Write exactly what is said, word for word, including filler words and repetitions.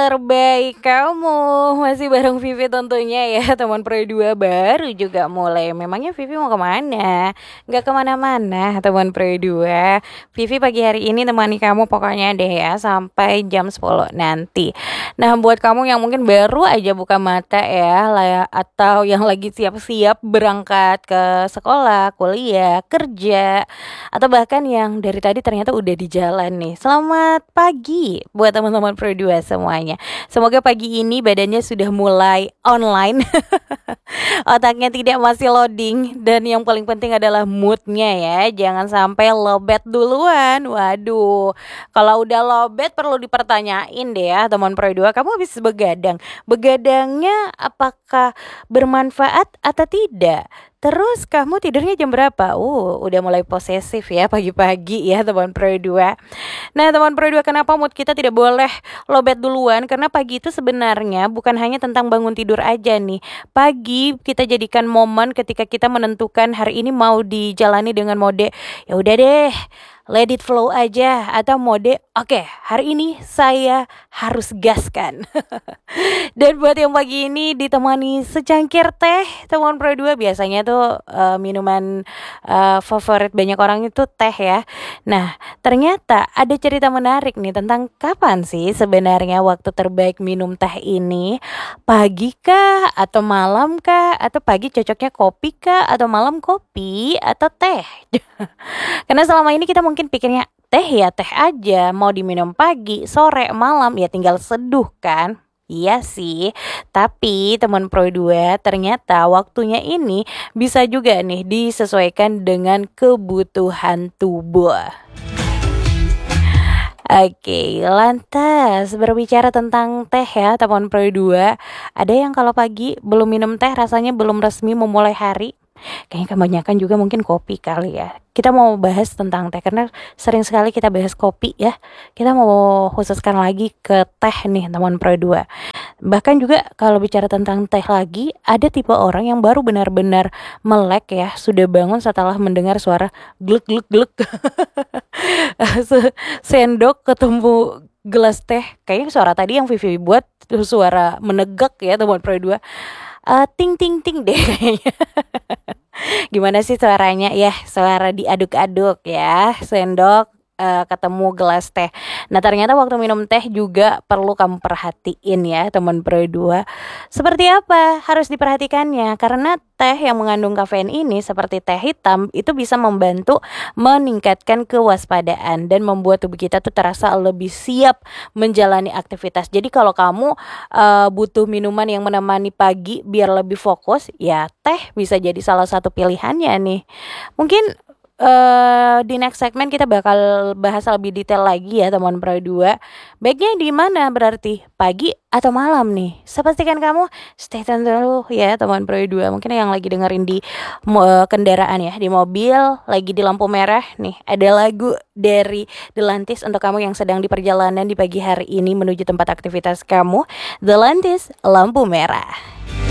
terbaik kamu. Masih bareng Vivi tentunya ya, teman Pro dua baru juga mulai. Memangnya Vivi mau kemana? Gak kemana-mana teman Pro dua. Vivi pagi hari ini temani kamu pokoknya deh ya, sampai jam sepuluh nanti. Nah buat kamu yang mungkin baru aja buka mata ya, atau yang lagi siap-siap berangkat ke sekolah, kuliah, kerja, atau bahkan yang dari tadi ternyata udah di jalan nih, selamat pagi buat teman-teman Pro dua semuanya. Semoga pagi ini badannya sudah mulai online, otaknya tidak masih loading, dan yang paling penting adalah moodnya ya. Jangan sampai lowbat duluan. Waduh, kalau udah lowbat perlu dipertanyain deh ya teman Pro dua. Kamu habis begadang, begadangnya apakah bermanfaat atau tidak? Terus kamu tidurnya jam berapa? Uh, udah mulai posesif ya pagi-pagi ya teman Pro dua. Nah teman Pro dua, kenapa mood kita tidak boleh lowbat duluan? Karena pagi itu sebenarnya bukan hanya tentang bangun tidur aja nih. Pagi kita jadikan momen ketika kita menentukan hari ini mau dijalani dengan mode ya udah deh, let it flow aja, atau mode oke okay, hari ini saya harus gaskan. Dan buat yang pagi ini ditemani secangkir teh teman Pro dua, biasanya tuh uh, minuman uh, favorit banyak orang itu teh ya. Nah ternyata ada cerita menarik nih tentang kapan sih sebenarnya waktu terbaik minum teh ini. Pagi kah atau malam kah? Atau pagi cocoknya kopi kah? Atau malam kopi atau teh? Karena selama ini kita mungkin pikirnya teh ya teh aja, mau diminum pagi, sore, malam ya tinggal seduh kan. Iya sih, tapi teman Pro dua ternyata waktunya ini bisa juga nih disesuaikan dengan kebutuhan tubuh. Oke, lantas berbicara tentang teh ya teman Pro dua, ada yang kalau pagi belum minum teh rasanya belum resmi memulai hari. Kayaknya kebanyakan juga mungkin kopi kali ya. Kita mau bahas tentang teh karena sering sekali kita bahas kopi ya. Kita mau khususkan lagi ke teh nih teman Pro dua. Bahkan juga kalau bicara tentang teh lagi, ada tipe orang yang baru benar-benar melek ya, sudah bangun setelah mendengar suara gluk gluk gluk. Sendok ketemu gelas teh. Kayaknya suara tadi yang Vivi buat suara menegak ya teman Pro dua. Uh, ting ting ting deh kayaknya. Gimana sih suaranya? Ya suara diaduk-aduk ya, sendok uh, ketemu gelas teh. Nah ternyata waktu minum teh juga perlu kamu perhatiin ya teman Pro dua. Seperti apa harus diperhatikannya? Karena teh yang mengandung kafein ini seperti teh hitam itu bisa membantu meningkatkan kewaspadaan dan membuat tubuh kita tuh terasa lebih siap menjalani aktivitas. Jadi kalau kamu uh, butuh minuman yang menemani pagi biar lebih fokus, ya teh bisa jadi salah satu pilihannya nih. Mungkin Uh, di next segmen kita bakal bahas lebih detail lagi ya teman Pro dua. Baiknya di mana berarti? Pagi atau malam nih? Saya pastikan kamu stay tune dulu ya teman Pro dua. Mungkin yang lagi dengerin di uh, kendaraan ya, di mobil, lagi di lampu merah nih. Ada lagu dari The Lantis untuk kamu yang sedang di perjalanan di pagi hari ini menuju tempat aktivitas kamu. The Lantis, lampu merah.